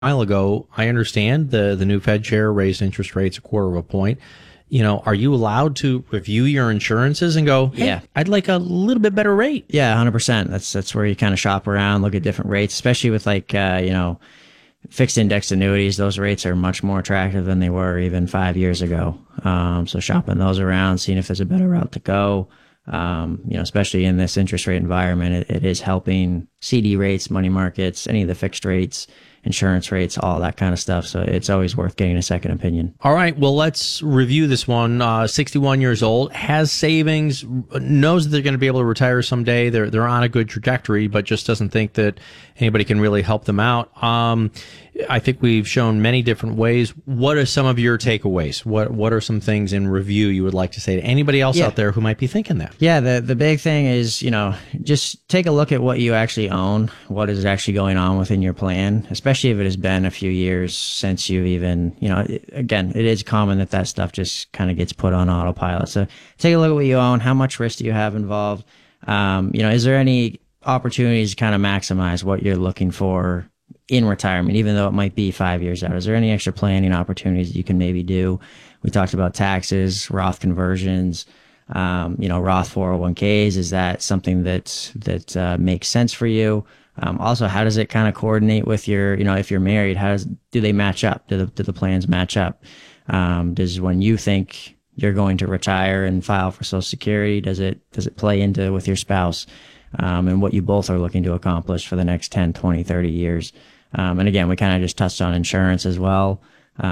while ago, I understand the new Fed chair raised interest rates a quarter of a point. You know, are you allowed to review your insurances and go, hey, Yeah. I'd like a little bit better rate? Yeah, 100%. That's where you kind of shop around, look at different rates, especially with like, fixed index annuities. Those rates are much more attractive than they were even 5 years ago. So shopping those around, seeing if there's a better route to go. Especially in this interest rate environment, it is helping CD rates, money markets, any of the fixed rates, insurance rates, all that kind of stuff. So it's always worth getting a second opinion. All right. Well, let's review this one. 61 years old, has savings, knows that they're going to be able to retire someday. They're on a good trajectory, but just doesn't think that anybody can really help them out. I think we've shown many different ways. What are some of your takeaways? What are some things in review you would like to say to anybody else out there who might be thinking that? Yeah, the big thing is, just take a look at what you actually own, what is actually going on within your plan, especially if it has been a few years since you've even, again, it is common that stuff just kind of gets put on autopilot. So take a look at what you own, how much risk do you have involved? Is there any opportunities to kind of maximize what you're looking for in retirement, even though it might be 5 years out? Is there any extra planning opportunities you can maybe do? We talked about taxes, Roth conversions, Roth 401ks. Is that something that makes sense for you? Also, how does it kind of coordinate with your, if you're married, do they match up? Do the plans match up? Does when you think you're going to retire and file for Social Security, does it play into with your spouse? And what you both are looking to accomplish for the next 10, 20, 30 years. And again, we kind of just touched on insurance as well.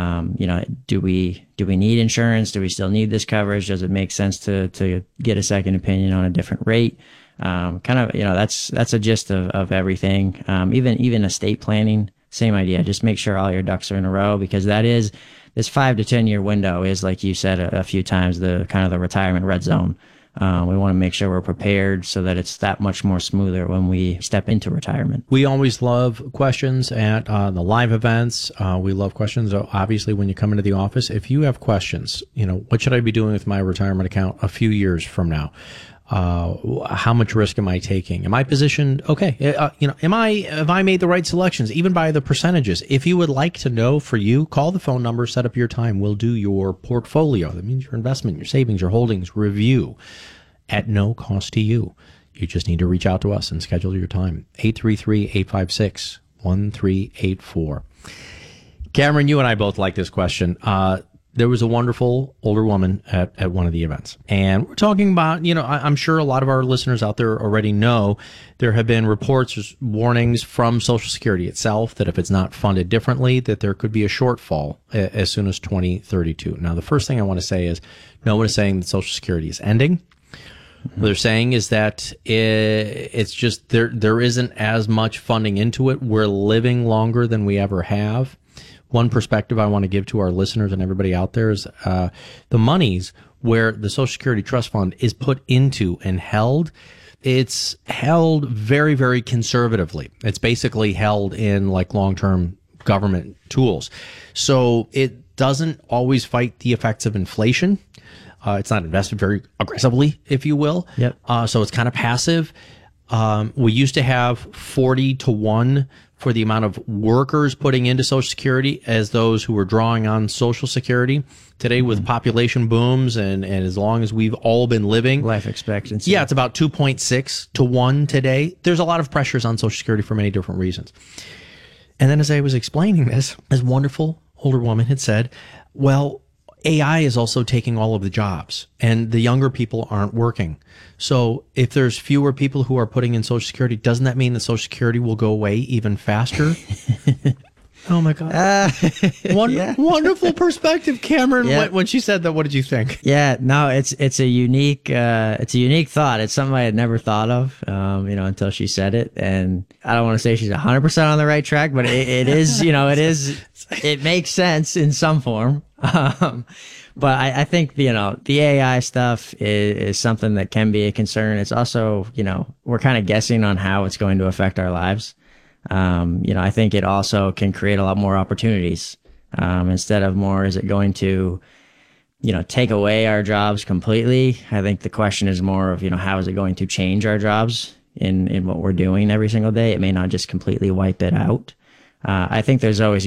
Do we need insurance? Do we still need this coverage? Does it make sense to get a second opinion on a different rate? That's a gist of everything. Even estate planning, same idea. Just make sure all your ducks are in a row, because this 5 to 10 year window is, like you said a few times, the kind of the retirement red zone. We want to make sure we're prepared so that it's that much more smoother when we step into retirement. We always love questions at the live events. We love questions, obviously, when you come into the office. If you have questions, what should I be doing with my retirement account a few years from now? How much risk am I taking? Am I positioned? Okay. Have I made the right selections, even by the percentages? If you would like to know, for you, call the phone number, set up your time. We'll do your portfolio. That means your investment, your savings, your holdings review at no cost to you. You just need to reach out to us and schedule your time. 833-856-1384. Cameron, you and I both like this question. There was a wonderful older woman at one of the events. And we're talking about, I'm sure a lot of our listeners out there already know there have been reports, warnings from Social Security itself that if it's not funded differently, that there could be a shortfall as soon as 2032. Now, the first thing I want to say is no one is saying that Social Security is ending. What they're saying is that it's just there isn't as much funding into it. We're living longer than we ever have. One perspective I want to give to our listeners and everybody out there is the monies where the Social Security Trust Fund is put into and held. It's held very, very conservatively. It's basically held in like long-term government tools. So it doesn't always fight the effects of inflation. It's not invested very aggressively, if you will. Yep. So it's kind of passive. We used to have 40 to 1 for the amount of workers putting into Social Security as those who were drawing on Social Security. Today, with population booms and as long as we've all been living, Life expectancy. yeah, it's about 2.6 to 1 today. There's a lot of pressures on Social Security for many different reasons. And then as I was explaining this wonderful older woman had said, well, AI is also taking all of the jobs and the younger people aren't working. So if there's fewer people who are putting in Social Security, doesn't that mean that Social Security will go away even faster? Oh my God. Wonderful perspective, Cameron. Yeah. When she said that, what did you think? Yeah, no, it's a unique thought. It's something I had never thought of, until she said it. And I don't want to say she's 100% on the right track, but it is, it makes sense in some form. But I think, the AI stuff is something that can be a concern. It's also, we're kind of guessing on how it's going to affect our lives. I think it also can create a lot more opportunities. Instead of more, is it going to, take away our jobs completely? I think the question is more of, how is it going to change our jobs in what we're doing every single day? It may not just completely wipe it out. I think there's always